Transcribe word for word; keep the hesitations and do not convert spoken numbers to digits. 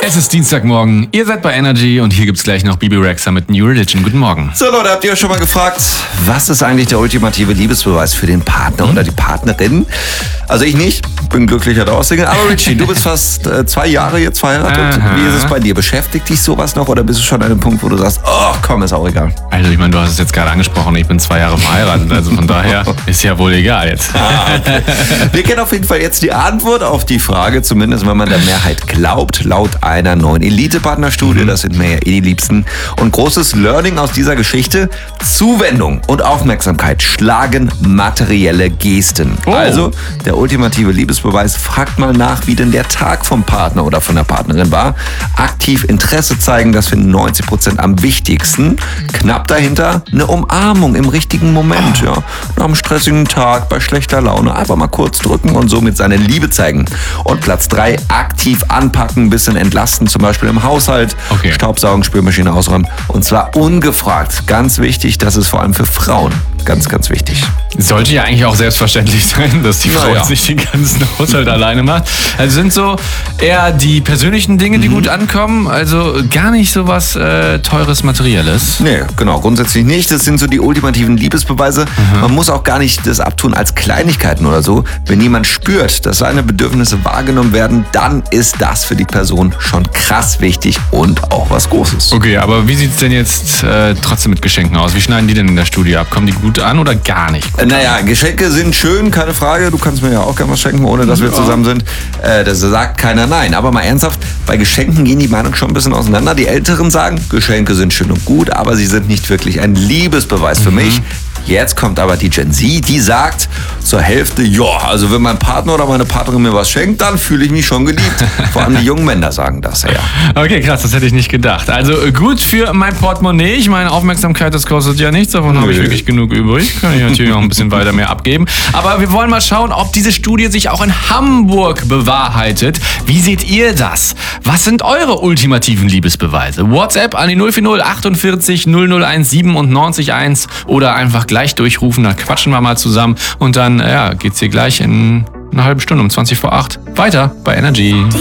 Es ist Dienstagmorgen, ihr seid bei Energy und hier gibt's gleich noch Bebe Rexha mit New Religion. Guten Morgen. So Leute, habt ihr euch schon mal gefragt, was ist eigentlich der ultimative Liebesbeweis für den Partner mhm. oder die Partnerin? Also ich nicht, bin glücklicher Single. Aber Richie, du bist fast äh, zwei Jahre jetzt verheiratet. Aha. Wie ist es bei dir? Beschäftigt dich sowas noch oder bist du schon an einem Punkt, wo du sagst, oh komm, ist auch egal? Also ich meine, du hast es jetzt gerade angesprochen, ich bin zwei Jahre verheiratet, also von daher ist ja wohl egal jetzt. Ah, okay. Wir kennen auf jeden Fall jetzt die Antwort auf die Frage, zumindest wenn man der Mehrheit glaubt, laut einer neuen Elite-Partner-Studie, das sind mir ja eh die Liebsten. Und großes Learning aus dieser Geschichte, Zuwendung und Aufmerksamkeit schlagen materielle Gesten. Oh. Also der ultimative Liebesbeweis, fragt mal nach, wie denn der Tag vom Partner oder von der Partnerin war. Aktiv Interesse zeigen, das finden neunzig Prozent am wichtigsten. Knapp dahinter eine Umarmung im richtigen Moment. Ja. Nach einem stressigen Tag, bei schlechter Laune, einfach mal kurz drücken und somit seine Liebe zeigen. Und Platz drei, aktiv anpacken, ein bisschen entlasten, zum Beispiel im Haushalt, okay. Staubsaugen, Spülmaschine ausräumen. Und zwar ungefragt. Ganz wichtig, das ist vor allem für Frauen ganz, ganz wichtig. Sollte ja eigentlich auch selbstverständlich sein, dass die Frau ja. jetzt nicht den ganzen Haushalt alleine macht. Also sind so eher die persönlichen Dinge, die mhm. gut ankommen, also gar nicht so was äh, teures Materielles. Nee, genau, grundsätzlich nicht. Das sind so die ultimativen Liebesbeweise. Mhm. Man muss auch gar nicht das abtun als Kleinigkeiten oder so. Wenn jemand spürt, dass seine Bedürfnisse wahrgenommen werden, dann ist das für die Person schon krass wichtig und auch was Großes. Okay, aber wie sieht es denn jetzt äh, trotzdem mit Geschenken aus? Wie schneiden die denn in der Studie ab? Kommen die gut an oder gar nicht gut? Naja, Geschenke sind schön, keine Frage. Du kannst mir ja auch gerne was schenken, ohne dass wir ja. zusammen sind. Äh, das sagt keiner nein. Aber mal ernsthaft, bei Geschenken gehen die Meinungen schon ein bisschen auseinander. Die Älteren sagen, Geschenke sind schön und gut, aber sie sind nicht wirklich ein Liebesbeweis für mhm. mich. Jetzt kommt aber die Gen Z, die sagt zur Hälfte, ja, also wenn mein Partner oder meine Partnerin mir was schenkt, dann fühle ich mich schon geliebt. Vor allem die jungen Männer sagen das, ja. Okay, krass, das hätte ich nicht gedacht. Also gut für mein Portemonnaie. Ich meine, Aufmerksamkeit, das kostet ja nichts. Davon habe ich wirklich genug übrig. Kann ich natürlich noch ein bisschen weiter mehr abgeben. Aber wir wollen mal schauen, ob diese Studie sich auch in Hamburg bewahrheitet. Wie seht ihr das? Was sind eure ultimativen Liebesbeweise? WhatsApp an die null vier null achtundvierzig null null eins siebenundneunzig eins oder einfach gleich durchrufen, dann quatschen wir mal zusammen und dann ja, geht's hier gleich in einer halben Stunde um zwanzig vor acht weiter bei Energy.